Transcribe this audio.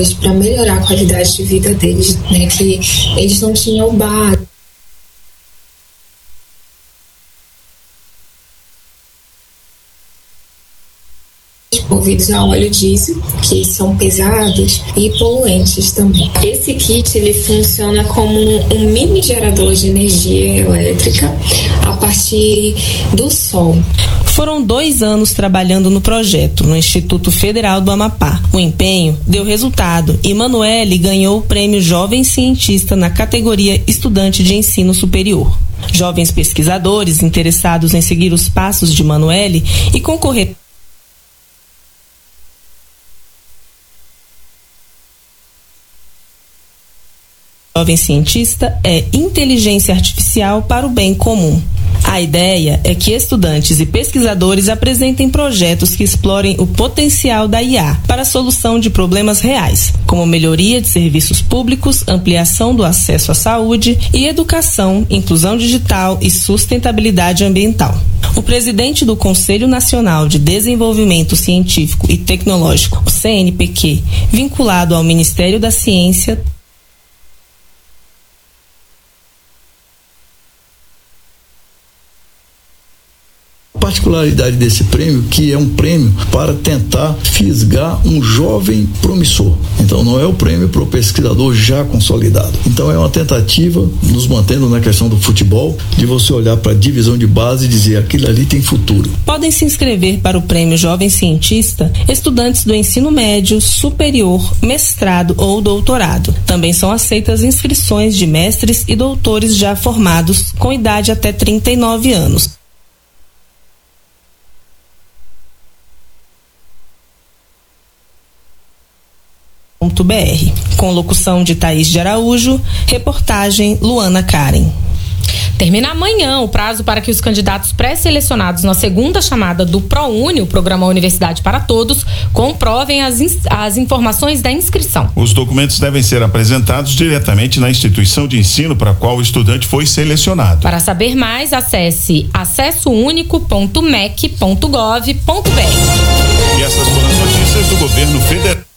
para melhorar a qualidade de vida deles, né, que eles não tinham base. Movidos a óleo diesel, que são pesados e poluentes também. Esse kit ele funciona como um mini gerador de energia elétrica a partir do sol. Foram 2 anos trabalhando no projeto no Instituto Federal do Amapá. O empenho deu resultado e Manoeli ganhou o prêmio Jovem Cientista na categoria Estudante de Ensino Superior. Jovens pesquisadores interessados em seguir os passos de Manoeli e concorrer Jovem Cientista é inteligência artificial para o bem comum. A ideia é que estudantes e pesquisadores apresentem projetos que explorem o potencial da IA para a solução de problemas reais, como melhoria de serviços públicos, ampliação do acesso à saúde e educação, inclusão digital e sustentabilidade ambiental. O presidente do Conselho Nacional de Desenvolvimento Científico e Tecnológico, o CNPq, vinculado ao Ministério da Ciência, particularidade desse prêmio, que é um prêmio para tentar fisgar um jovem promissor. Então não é o prêmio para o pesquisador já consolidado. Então é uma tentativa, nos mantendo na questão do futebol, de você olhar para a divisão de base e dizer aquilo ali tem futuro. Podem se inscrever para o prêmio Jovem Cientista estudantes do ensino médio, superior, mestrado ou doutorado. Também são aceitas inscrições de mestres e doutores já formados com idade até 39 anos. Com locução de Thaís de Araújo, reportagem Luana Karen. Termina amanhã o prazo para que os candidatos pré-selecionados na segunda chamada do ProUni, o Programa Universidade para Todos, comprovem as informações da inscrição. Os documentos devem ser apresentados diretamente na instituição de ensino para a qual o estudante foi selecionado. Para saber mais, acesse acessounico.mec.gov.br. E essas foram as notícias do governo federal.